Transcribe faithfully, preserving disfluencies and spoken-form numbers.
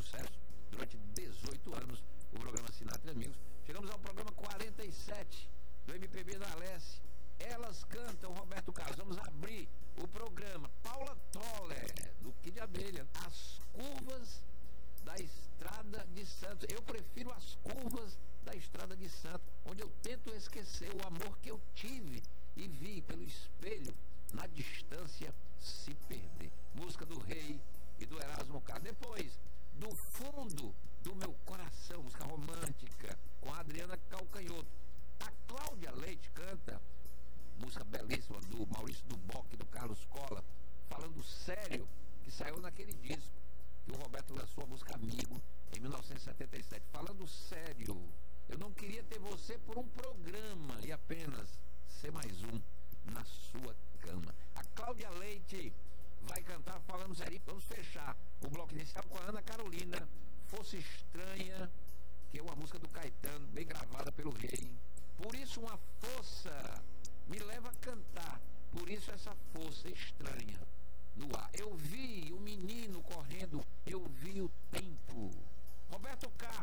sucesso durante dezoito anos, o programa Sinatra e Amigos. Chegamos ao programa quarenta e sete do M P B da Alesse. Elas Cantam, Roberto Carlos. Vamos abrir o programa. Paula Toller, do Kid Abelha. As Curvas da Estrada de Santos. Eu prefiro as curvas da Estrada de Santos, onde eu tento esquecer o amor que eu tive e vi pelo espelho na distância se perder. Música do Rei e do Erasmo Carlos. Depois, Do Fundo do Meu Coração, música romântica com a Adriana Calcanhoto. A Cláudia Leite canta, música belíssima do Maurício Duboc e do Carlos Cola, Falando Sério, que saiu naquele disco que o Roberto lançou, a música Amigo, em mil novecentos e setenta e sete. Falando sério, eu não queria ter você por um programa e apenas ser mais um na sua cama. A Cláudia Leite vai cantar Falando Sério. Vamos fechar o bloco inicial com a Ana Carolina, Força Estranha, que é uma música do Caetano, bem gravada pelo Rei. Por isso uma força me leva a cantar, por isso essa força estranha no ar. Eu vi o menino correndo, eu vi o tempo. Roberto Carlos.